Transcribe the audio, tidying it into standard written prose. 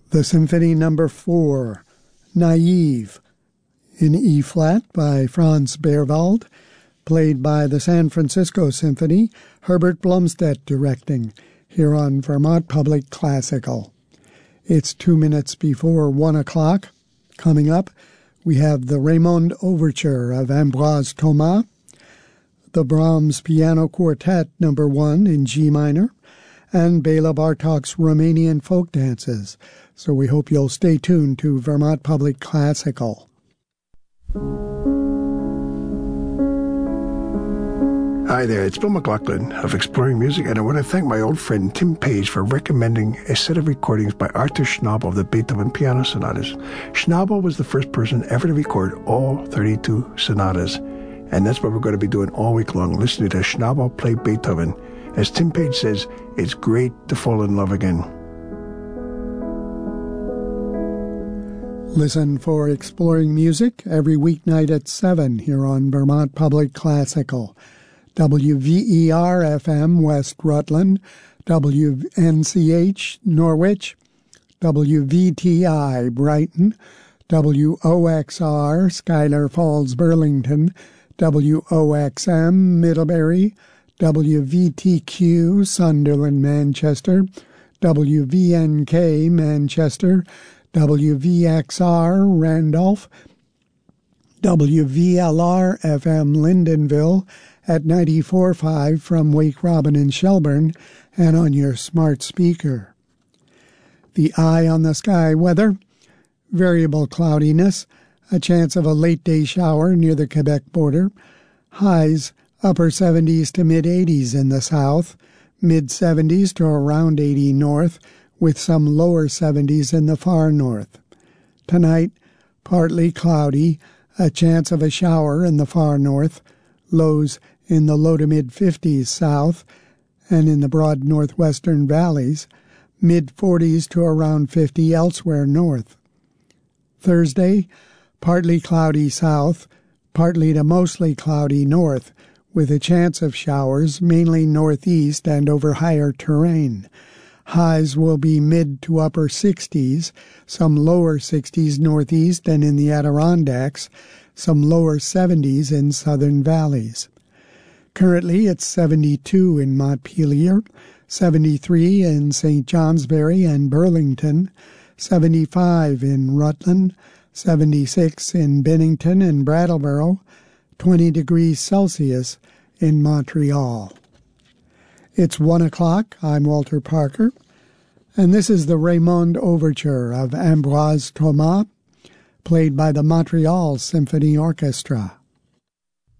The Symphony No. 4, Naive, in E-flat by Franz Berwald, played by the San Francisco Symphony, Herbert Blomstedt directing, here on Vermont Public Classical. It's 2 minutes before 1 o'clock. Coming up, we have the Raymond Overture of Ambroise Thomas, the Brahms Piano Quartet No. 1 in G minor, and Bela Bartok's Romanian folk dances. So we hope you'll stay tuned to Vermont Public Classical. Hi there, it's Bill McLaughlin of Exploring Music, and I want to thank my old friend Tim Page for recommending a set of recordings by Arthur Schnabel of the Beethoven Piano Sonatas. Schnabel was the first person ever to record all 32 sonatas, and that's what we're going to be doing all week long, listening to Schnabel play Beethoven. As Tim Page says, it's great to fall in love again. Listen for Exploring Music every weeknight at 7 here on Vermont Public Classical. WVER-FM West Rutland, WNCH Norwich, WVTI Brighton, WOXR Schuyler Falls Burlington, WOXM Middlebury, WVTQ Sunderland Manchester, WVNK Manchester, WVXR Randolph, WVLR FM Lyndonville at 94.5 from Wake Robin in Shelburne and on your smart speaker. The eye on the sky weather, variable cloudiness, a chance of a late day shower near the Quebec border, highs upper 70s to mid-80s in the south, mid-70s to around 80 north, with some lower 70s in the far north. Tonight, partly cloudy, a chance of a shower in the far north, lows in the low to mid-50s south and in the broad northwestern valleys, mid-40s to around 50 elsewhere north. Thursday, partly cloudy south, partly to mostly cloudy north, with a chance of showers mainly northeast and over higher terrain. Highs will be mid to upper 60s, some lower 60s northeast and in the Adirondacks, some lower 70s in southern valleys. Currently, it's 72 in Montpelier, 73 in St. Johnsbury and Burlington, 75 in Rutland, 76 in Bennington and Brattleboro, 20 degrees Celsius in Montreal. It's 1 o'clock. I'm Walter Parker, and this is the Raymond Overture of Ambroise Thomas, played by the Montreal Symphony Orchestra.